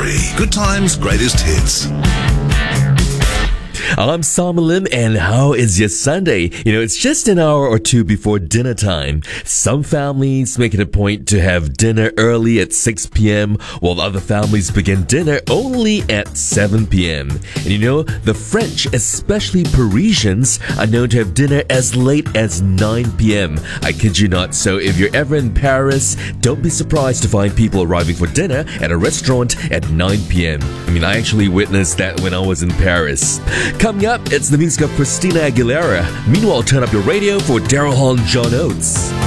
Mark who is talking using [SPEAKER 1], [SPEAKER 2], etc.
[SPEAKER 1] 101.3. Good times, greatest hits.
[SPEAKER 2] I'm Sam Lim, and how is your Sunday? It's just an hour or two before dinner time. Some families make it a point to have dinner early at 6 p.m., while other families begin dinner only at 7 p.m. And the French, especially Parisians, are known to have dinner as late as 9 p.m. I kid you not, so if you're ever in Paris, don't be surprised to find people arriving for dinner at a restaurant at 9 p.m. I actually witnessed that when I was in Paris. Coming up, it's the music of Christina Aguilera. Meanwhile, turn up your radio for Daryl Hall and John Oates.